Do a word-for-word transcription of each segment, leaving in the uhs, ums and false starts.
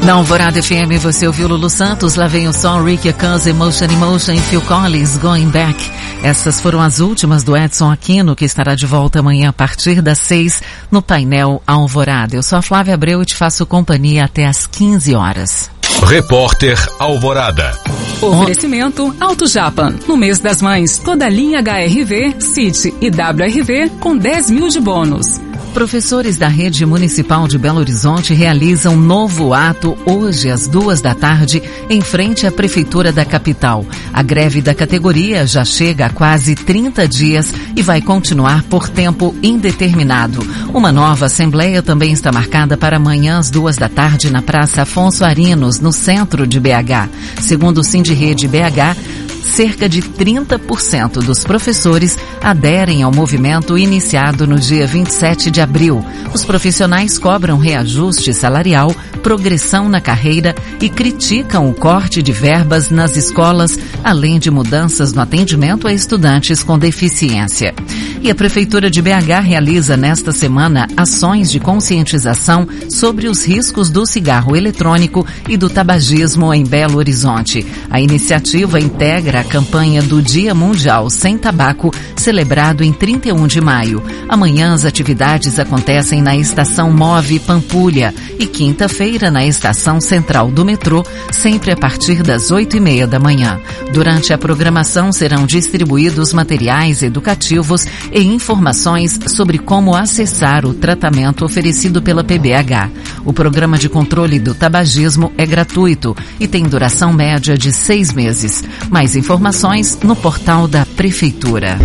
Na Alvorada F M você ouviu Lulu Santos, Lá Vem o Sol, Ricky Acans, Emotion Emotion e Phil Collins, Going Back. Essas foram as últimas do Edson Aquino, que estará de volta amanhã a partir das seis no painel Alvorada. Eu sou a Flávia Abreu e te faço companhia até às quinze horas. Repórter Alvorada. Oferecimento Auto Japan. No mês das mães, toda a linha H R V, City e W R V com dez mil de bônus. Professores da Rede Municipal de Belo Horizonte realizam novo ato hoje às duas da tarde em frente à Prefeitura da capital. A greve da categoria já chega a quase trinta dias e vai continuar por tempo indeterminado. Uma nova assembleia também está marcada para amanhã às duas da tarde na Praça Afonso Arinos, no centro de B H. Segundo o Sindirede B H, cerca de trinta por cento dos professores aderem ao movimento iniciado no dia vinte e sete de abril. Os profissionais cobram reajuste salarial, progressão na carreira e criticam o corte de verbas nas escolas, além de mudanças no atendimento a estudantes com deficiência. E a Prefeitura de B H realiza nesta semana ações de conscientização sobre os riscos do cigarro eletrônico e do tabagismo em Belo Horizonte. A iniciativa integra a campanha do Dia Mundial Sem Tabaco, celebrado em trinta e um de maio. Amanhã as atividades acontecem na Estação Move Pampulha e quinta-feira na Estação Central do metrô, sempre a partir das oito e meia da manhã. Durante a programação serão distribuídos materiais educativos e informações sobre como acessar o tratamento oferecido pela P B H. O programa de controle do tabagismo é gratuito e tem duração média de seis meses. Mais informações no portal da Prefeitura.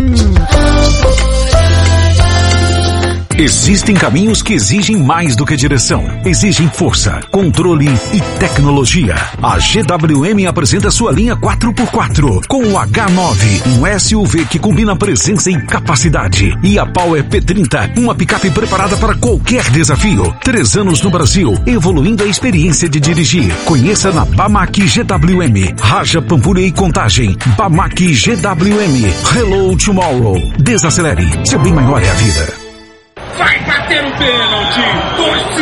Existem caminhos que exigem mais do que direção. Exigem força, controle e tecnologia. A G W M apresenta sua linha quatro por quatro com o H nove, um S U V que combina presença e capacidade. E a Power P trinta, uma picape preparada para qualquer desafio. Três anos no Brasil, evoluindo a experiência de dirigir. Conheça na Bamac G W M. Raja, Pampulha e Contagem. Bamac G W M. Hello Tomorrow. Desacelere. Seu bem maior é a vida. Vai bater o pênalti!